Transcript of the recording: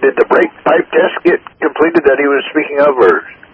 did the brake pipe test get completed that he was speaking of, or